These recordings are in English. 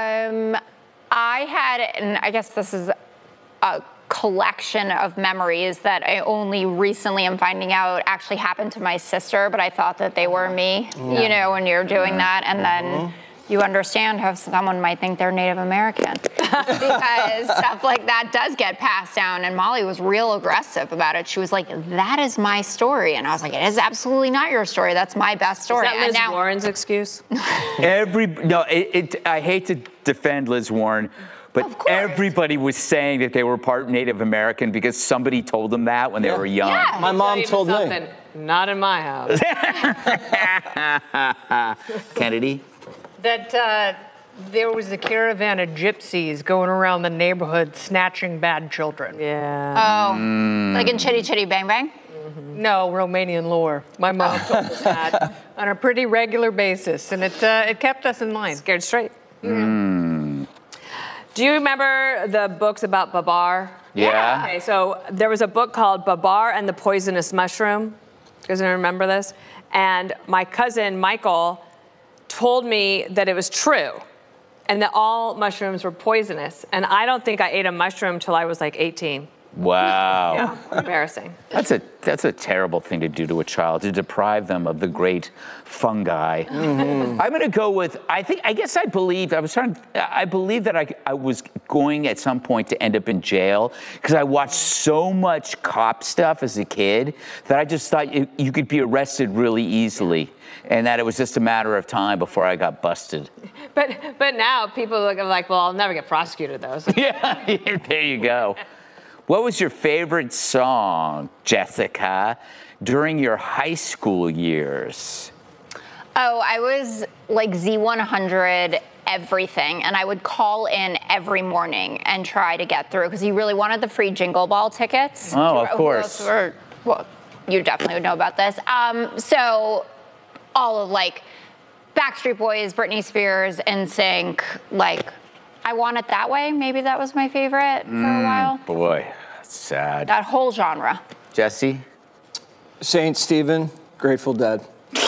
I had, and I guess this is a collection of memories that I only recently am finding out actually happened to my sister, but I thought that they were me, you know, when you're doing that, and then you understand how someone might think they're Native American because stuff like that does get passed down. And Molly was real aggressive about it. She was like, that is my story. And I was like, it is absolutely not your story. That's my best story. Is that Liz Warren's excuse? I hate to defend Liz Warren, but everybody was saying that they were part Native American because somebody told them that when they were young. Yeah. My mom told me. Not in my house. Kennedy? That there was a caravan of gypsies going around the neighborhood snatching bad children. Yeah. Oh, like in Chitty Chitty Bang Bang? No, Romanian lore. My mom told us that on a pretty regular basis, and it kept us in line. Scared straight. Do you remember the books about Babar? Yeah. Okay, so there was a book called Babar and the Poisonous Mushroom. You guys remember this? And my cousin, Michael, told me that it was true and that all mushrooms were poisonous. And I don't think I ate a mushroom till I was like 18. Wow. Yeah, embarrassing. That's a terrible thing to do to a child, to deprive them of the great fungi. I'm going to go with, I believe that I was going at some point to end up in jail because I watched so much cop stuff as a kid that I just thought you could be arrested really easily and that it was just a matter of time before I got busted. But now people look like, well, I'll never get prosecuted though. So. Yeah, there you go. What was your favorite song, Jessica, during your high school years? Oh, I was like Z100 everything, and I would call in every morning and try to get through because he really wanted the free Jingle Ball tickets. Oh, of course. Well, you definitely would know about this. So all of like Backstreet Boys, Britney Spears, NSYNC, like I Want It That Way. Maybe that was my favorite for a while. Boy, that's sad. That whole genre. Jesse? Saint Stephen, Grateful Dead.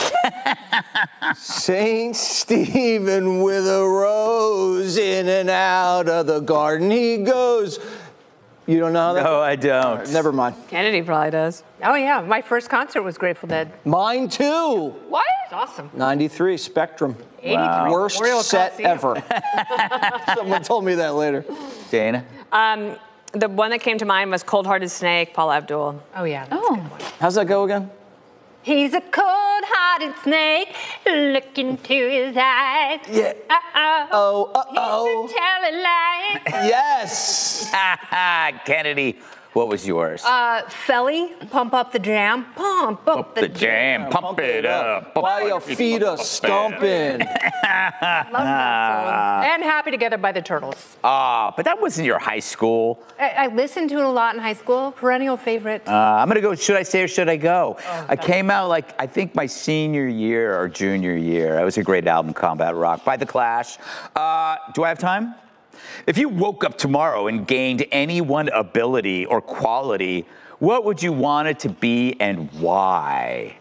Saint Stephen with a rose, in and out of the garden he goes. You don't know that? No, I don't. Right, never mind. Kennedy probably does. Oh yeah, my first concert was Grateful Dead. Mine too. What? It's awesome. 93, Spectrum. 83. Worst Royal set Coliseum. ever. Someone told me that later. Dana? The one that came to mind was Cold Hearted Snake, Paula Abdul. Oh yeah. That's a good one. How's that go again? He's a cold-hearted snake. Look into his eyes. Yeah. Oh. He's telling lies. Yes. Kennedy, what was yours? Felly, Pump Up the Jam. Pump up the jam, pump it up. While your feet are stomping. Love that song. And Happy Together by the Turtles. But that wasn't your high school. I listened to it a lot in high school. Perennial favorite. I'm going to go, should I say or should I go? I came out like, I think my senior year or junior year. That was a great album, Combat Rock, by The Clash. Do I have time? If you woke up tomorrow and gained any one ability or quality, what would you want it to be and why?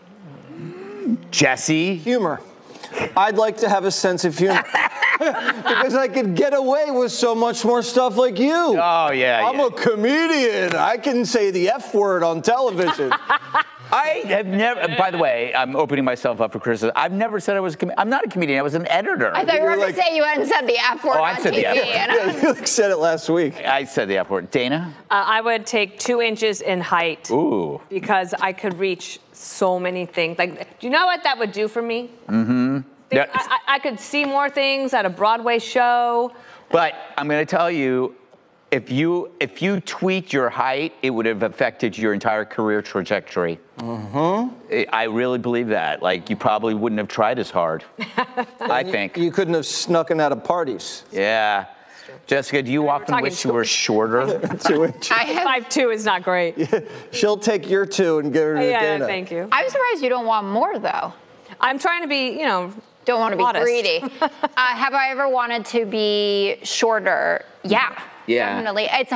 Jesse? Humor. I'd like to have a sense of humor. Because I could get away with so much more stuff like you. Oh, yeah. I'm a comedian. I can say the F word on television. I have never, by the way, I'm opening myself up for criticism. I've never said I was a comedian. I'm not a comedian. I was an editor. I thought you were going to say you hadn't said the F word on said TV. the F word. Yeah, you said it last week. I said the F word. Dana? I would take 2 inches in height. Ooh. Because I could reach so many things. Like, do you know what that would do for me? Mm-hmm. I could see more things at a Broadway show. But I'm going to tell you, if you tweaked your height, it would have affected your entire career trajectory. Mm-hmm. I really believe that. Like, you probably wouldn't have tried as hard, I think. You couldn't have snuck in out of parties. Yeah. Jessica, do you often wish you were shorter? 2 inches. 5'2" is not great. Yeah, she'll take your 2 and give her to Dana. Thank you. I'm surprised you don't want more, though. I'm trying to be, Don't want to be modest. greedy. Have I ever wanted to be shorter? Yeah. Yeah. Definitely. It's